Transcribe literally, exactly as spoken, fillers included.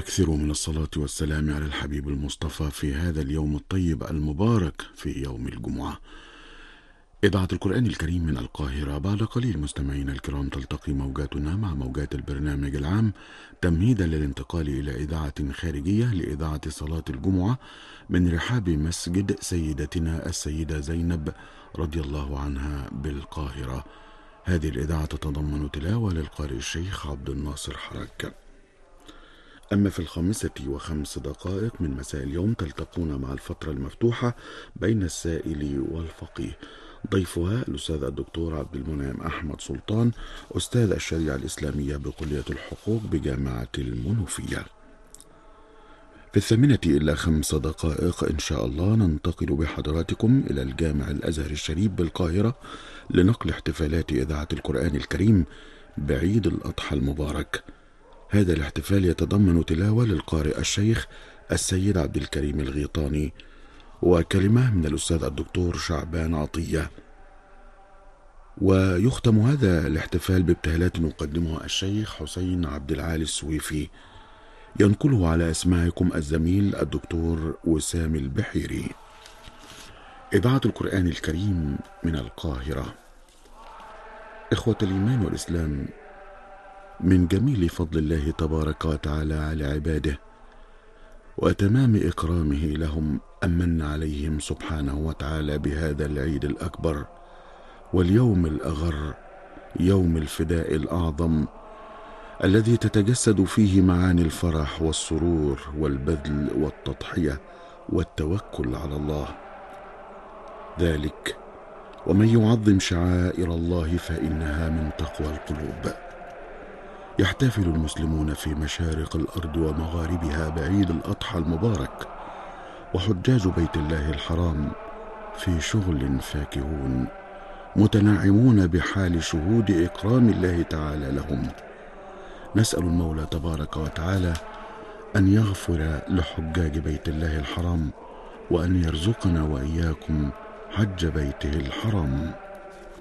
أكثروا من الصلاة والسلام على الحبيب المصطفى في هذا اليوم الطيب المبارك في يوم الجمعة. إذاعة القرآن الكريم من القاهرة. بعد قليل مستمعينا الكرام تلتقي موجاتنا مع موجات البرنامج العام تمهيدا للانتقال إلى إذاعة خارجية لإذاعة صلاة الجمعة من رحاب مسجد سيدتنا السيدة زينب رضي الله عنها بالقاهرة. هذه الإذاعة تتضمن تلاوة للقارئ الشيخ عبد الناصر حركة. أما في الخامسة وخمس دقائق من مساء اليوم تلتقون مع الفترة المفتوحة بين السائل والفقيه، ضيفها الأستاذ الدكتور عبد المنعم أحمد سلطان، أستاذ الشريعة الإسلامية بكلية الحقوق بجامعة المنوفية. في الثامنة إلى خمس دقائق إن شاء الله ننتقل بحضراتكم إلى الجامع الأزهر الشريف بالقاهرة لنقل احتفالات إذاعة القرآن الكريم بعيد الأضحى المبارك. هذا الاحتفال يتضمن تلاوة للقارئ الشيخ السيد عبد الكريم الغيطاني وكلمة من الأستاذ الدكتور شعبان عطية، ويختم هذا الاحتفال بابتهالات يقدمها الشيخ حسين عبد العالي السويفي، ينقله على أسماعكم الزميل الدكتور وسام البحيري. إذاعة القرآن الكريم من القاهرة. إخوة الإيمان والإسلام، من جميل فضل الله تبارك وتعالى على عباده وتمام إكرامه لهم أمن عليهم سبحانه وتعالى بهذا العيد الأكبر واليوم الأغر، يوم الفداء الأعظم الذي تتجسد فيه معاني الفرح والسرور والبذل والتضحية والتوكل على الله. ذلك ومن يعظم شعائر الله فإنها من تقوى القلوب. يحتفل المسلمون في مشارق الأرض ومغاربها بعيد الأضحى المبارك، وحجاج بيت الله الحرام في شغل فاكهون متنعمون بحال شهود إكرام الله تعالى لهم. نسأل المولى تبارك وتعالى أن يغفر لحجاج بيت الله الحرام وأن يرزقنا وإياكم حج بيته الحرام.